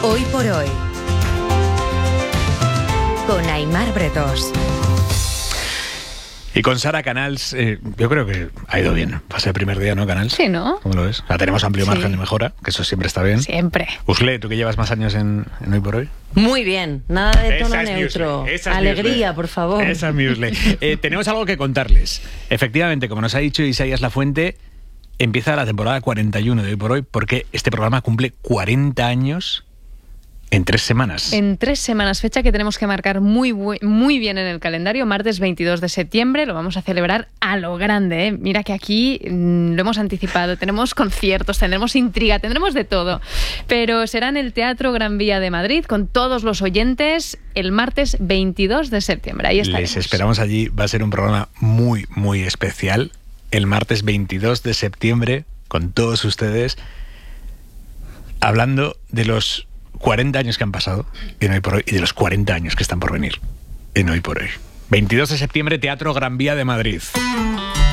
Hoy por hoy, con Aimar Bretós. Y con Sara Canals, yo creo que ha ido bien. Va a ser el primer día, ¿no, Canals? Sí, ¿no? ¿Cómo lo ves? La tenemos amplio margen de mejora, que eso siempre está bien. Siempre. Usle, ¿tú que llevas más años en Hoy por Hoy? Muy bien, nada de tono Esa es neutro. Musle, esa es Alegría, Musle. por favor. Esa es mi Usle. Tenemos algo que contarles. Efectivamente, como nos ha dicho Isaías Lafuente, empieza la temporada 41 de Hoy por Hoy, porque este programa cumple 40 años en 3 semanas. En 3 semanas, fecha que tenemos que marcar muy bien en el calendario. Martes 22 de septiembre, lo vamos a celebrar a lo grande, ¿eh? Mira que aquí lo hemos anticipado, tenemos conciertos, tendremos intriga, tendremos de todo. Pero será en el Teatro Gran Vía de Madrid, con todos los oyentes, el martes 22 de septiembre. Ahí estaremos. Les esperamos allí, va a ser un programa muy, muy especial. El martes 22 de septiembre, con todos ustedes, hablando de los 40 años que han pasado en Hoy por Hoy y de los 40 años que están por venir en Hoy por Hoy. 22 de septiembre, Teatro Gran Vía de Madrid.